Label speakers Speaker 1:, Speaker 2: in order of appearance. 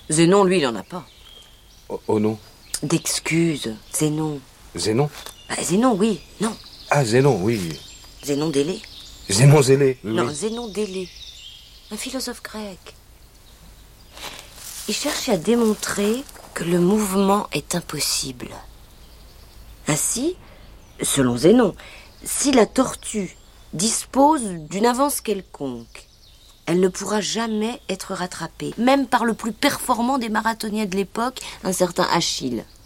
Speaker 1: Zénon, lui, il en a pas.
Speaker 2: Oh non.
Speaker 1: D'excuses, Zénon.
Speaker 2: Zénon?
Speaker 1: Zénon, oui, non.
Speaker 2: Ah, Zénon, oui.
Speaker 1: Zénon d'Élée.
Speaker 2: Zénon Zélé. Oui,
Speaker 1: Non,
Speaker 2: oui.
Speaker 1: Zénon d'Élée. Un philosophe grec. Il cherchait à démontrer que le mouvement est impossible. Ainsi, selon Zénon, si la tortue dispose d'une avance quelconque, elle ne pourra jamais être rattrapée, même par le plus performant des marathoniens de l'époque, un certain Achille.